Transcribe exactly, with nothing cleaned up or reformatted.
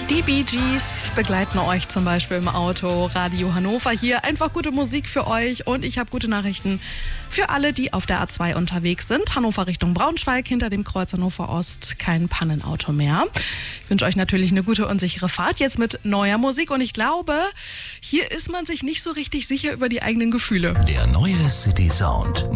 Die Bee Gees begleiten euch zum Beispiel im Auto. Radio Hannover hier. Einfach gute Musik für euch. Und ich habe gute Nachrichten für alle, die auf der A zwei unterwegs sind. Hannover Richtung Braunschweig, hinter dem Kreuz Hannover Ost. Kein Pannenauto mehr. Ich wünsche euch natürlich eine gute und sichere Fahrt jetzt mit neuer Musik. Und ich glaube, hier ist man sich nicht so richtig sicher über die eigenen Gefühle. Der neue City Sound